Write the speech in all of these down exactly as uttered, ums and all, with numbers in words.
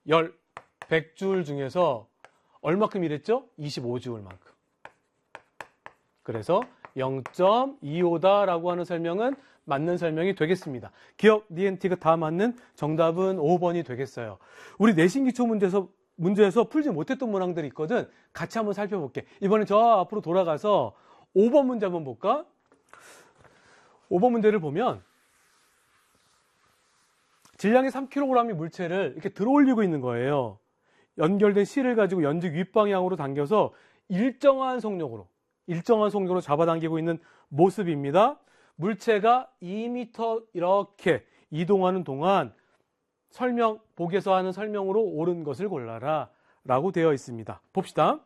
열, 백 줄 중에서 얼마큼 일했죠? 이십오 줄만큼. 그래서 영 점 이오다라고 하는 설명은 맞는 설명이 되겠습니다. 기억, 니엔티가 다 맞는 정답은 오 번이 되겠어요. 우리 내신 기초 문제에서, 문제에서 풀지 못했던 문항들이 있거든. 같이 한번 살펴볼게. 이번엔 저 앞으로 돌아가서 오 번 문제 한번 볼까? 오 번 문제를 보면 질량이 삼 킬로그램의 물체를 이렇게 들어올리고 있는 거예요. 연결된 실을 가지고 연직 윗방향으로 당겨서 일정한 속력으로 일정한 속력으로 잡아당기고 있는 모습입니다. 물체가 이 미터 이렇게 이동하는 동안 설명, 보기에서 하는 설명으로 옳은 것을 골라라 라고 되어 있습니다. 봅시다.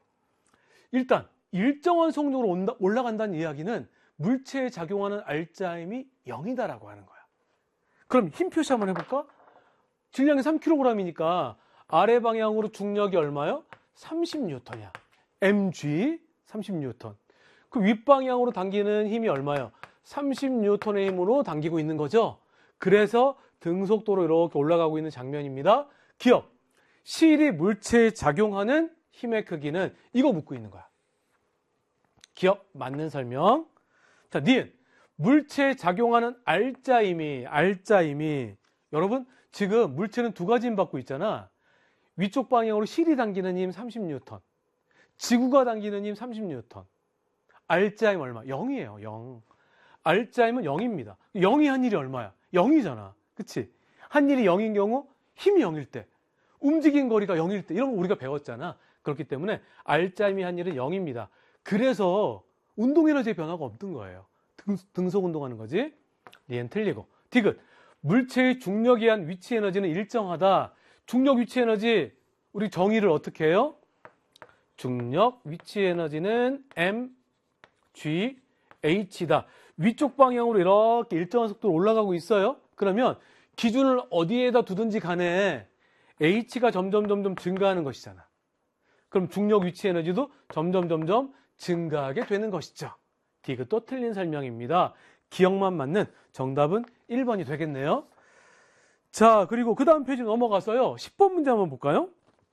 일단 일정한 속력으로 온다, 올라간다는 이야기는 물체에 작용하는 알짜임이 영이다라고 하는 거야. 그럼 힘 표시 한번 해볼까? 질량이 삼 킬로그램이니까 아래 방향으로 중력이 얼마요? 삼십 뉴턴이야. 엠지 삼십 뉴턴. 그 윗방향으로 당기는 힘이 얼마요? 삼십 뉴턴의 힘으로 당기고 있는 거죠. 그래서 등속도로 이렇게 올라가고 있는 장면입니다. 기억, 실이 물체에 작용하는 힘의 크기는 이거 묻고 있는 거야. 기억, 맞는 설명. 자, 니은, 물체에 작용하는 알짜임이, 알짜임이, 여러분 지금 물체는 두 가지 힘 받고 있잖아. 위쪽 방향으로 실이 당기는 힘 삼십 뉴턴, 지구가 당기는 힘 삼십 뉴턴. 알짜임 얼마? 영이에요. 영. 알짜임은 영입니다. 영이 한 일이 얼마야? 영이잖아. 그치? 한 일이 영인 경우 힘이 영일 때, 움직인 거리가 영일 때, 이런 거 우리가 배웠잖아. 그렇기 때문에 알짜임이 한 일은 영입니다. 그래서 운동에너지의 변화가 없는 거예요. 등, 등속 운동하는 거지. 니엔 틀리고. 디귿, 물체의 중력에 의한 위치 에너지는 일정하다. 중력 위치 에너지 우리 정의를 어떻게 해요? 중력 위치 에너지는 엠 지 에이치다. 위쪽 방향으로 이렇게 일정한 속도로 올라가고 있어요. 그러면 기준을 어디에다 두든지 간에 H가 점점 점점 증가하는 것이잖아. 그럼 중력 위치 에너지도 점점 점점 증가하게 되는 것이죠. 디귿도 틀린 설명입니다. 기억만 맞는 정답은 일 번이 되겠네요. 자, 그리고 그 다음 페이지 넘어가서요. 십 번 문제 한번 볼까요?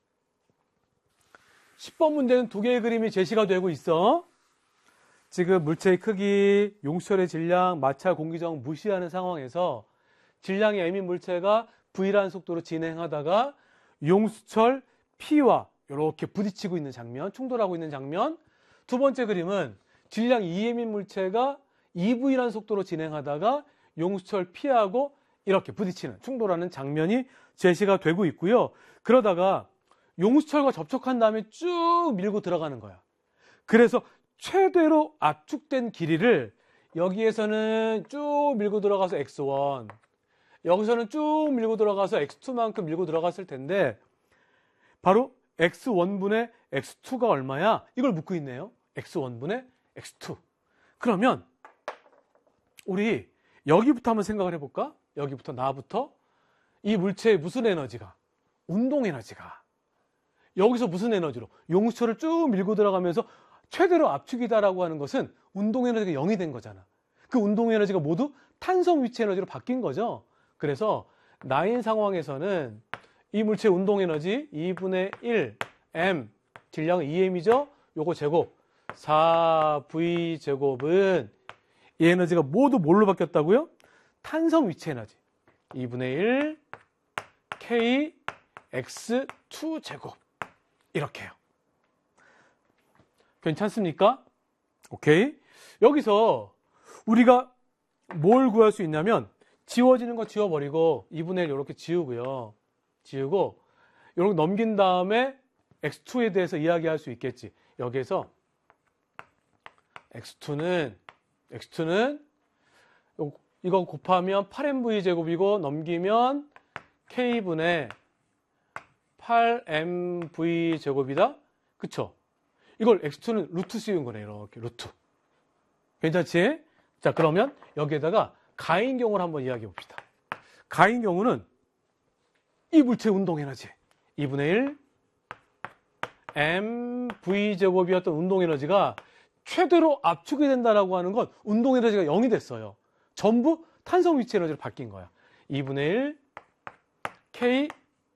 십 번 문제는 두 개의 그림이 제시가 되고 있어. 지금 물체의 크기, 용수철의 질량, 마찰, 공기저항 무시하는 상황에서 질량이 M인 물체가 V라는 속도로 진행하다가 용수철 P와 이렇게 부딪히고 있는 장면, 충돌하고 있는 장면. 두 번째 그림은 질량 이 엠인 물체가 이 브이라는 속도로 진행하다가 용수철 P하고 이렇게 부딪히는, 충돌하는 장면이 제시가 되고 있고요. 그러다가 용수철과 접촉한 다음에 쭉 밀고 들어가는 거야. 그래서 최대로 압축된 길이를 여기에서는 쭉 밀고 들어가서 엑스 원, 여기서는 쭉 밀고 들어가서 엑스 투만큼 밀고 들어갔을 텐데 바로 엑스 원분의 엑스 투가 얼마야? 이걸 묻고 있네요. 엑스 원분의 엑스 투. 그러면 우리 여기부터 한번 생각을 해볼까? 여기부터, 나부터. 이 물체의 무슨 에너지가? 운동 에너지가. 여기서 무슨 에너지로? 용수철을 쭉 밀고 들어가면서 최대로 압축이다라고 하는 것은 운동 에너지가 영이 된 거잖아. 그 운동 에너지가 모두 탄성 위치 에너지로 바뀐 거죠. 그래서 나인 상황에서는 이 물체의 운동 에너지 이분의 일 엠, 질량은 이 엠이죠. 요거 제곱 사 브이 제곱은 이 에너지가 모두 뭘로 바뀌었다고요? 탄성 위치 에너지 이분의 일 케이 엑스 투 제곱 이렇게요. 괜찮습니까? 오케이. 여기서 우리가 뭘 구할 수 있냐면 지워지는 거 지워버리고 이분의 일 이렇게 지우고요. 지우고 이렇게 넘긴 다음에 엑스 투에 대해서 이야기할 수 있겠지. 여기에서 엑스 투는 엑스 투는 이거 곱하면 팔 엠 브이 제곱이고 넘기면 K분의 팔 엠 브이 제곱이다. 그쵸? 이걸 엑스 투는 루트 씌운 거네. 이렇게 루트. 괜찮지? 자, 그러면 여기에다가 가인 경우를 한번 이야기해 봅시다. 가인 경우는 이 물체의 운동 에너지 이분의 일 엠 브이 제곱이었던 운동 에너지가 최대로 압축이 된다라고 하는 건 운동 에너지가 영이 됐어요. 전부 탄성 위치 에너지로 바뀐 거야. 이분의 일 케이